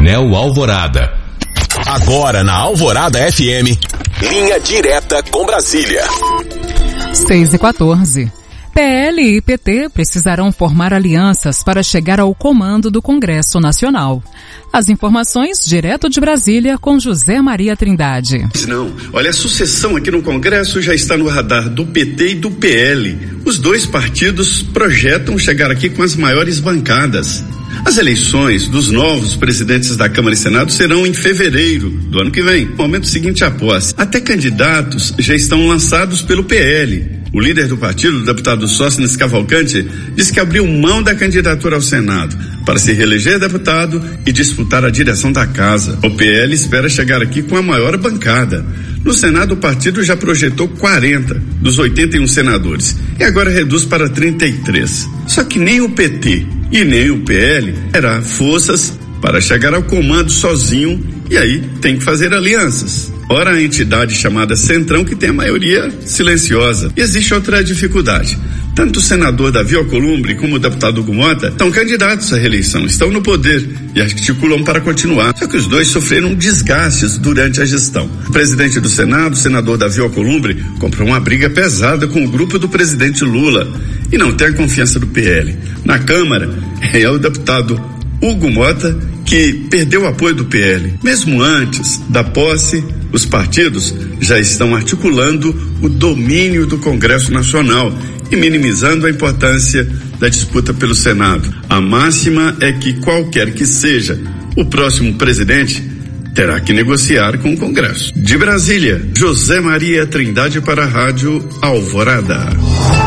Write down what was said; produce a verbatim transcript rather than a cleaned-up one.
Coronel Alvorada. Agora na Alvorada F M, linha direta com Brasília. seis e quatorze. P L e P T precisarão formar alianças para chegar ao comando do Congresso Nacional. As informações direto de Brasília com José Maria Trindade. Não, olha, a sucessão aqui no Congresso já está no radar do P T e do P L. Os dois partidos projetam chegar aqui com as maiores bancadas. As eleições dos novos presidentes da Câmara e Senado serão em fevereiro do ano que vem, no momento seguinte à posse. Até candidatos já estão lançados pelo P L. O líder do partido, o deputado Sóstenes Cavalcante, disse que abriu mão da candidatura ao Senado para se reeleger deputado e disputar a direção da casa. O P L espera chegar aqui com a maior bancada. No Senado, o partido já projetou quarenta dos oitenta e um senadores e agora reduz para trinta e três. Só que nem o P T e nem o P L terá forças para chegar ao comando sozinho e aí tem que fazer alianças. Ora, a entidade chamada Centrão, que tem a maioria silenciosa. E existe outra dificuldade. Tanto o senador Davi Alcolumbre como o deputado Hugo Mota estão candidatos à reeleição, estão no poder e articulam para continuar. Só que os dois sofreram desgastes durante a gestão. O presidente do Senado, o senador Davi Alcolumbre, comprou uma briga pesada com o grupo do presidente Lula e não tem a confiança do P L. Na Câmara, é o deputado Hugo Mota que perdeu o apoio do P L. Mesmo antes da posse, os partidos já estão articulando o domínio do Congresso Nacional e minimizando a importância da disputa pelo Senado. A máxima é que qualquer que seja o próximo presidente terá que negociar com o Congresso. De Brasília, José Maria Trindade para a Rádio Alvorada.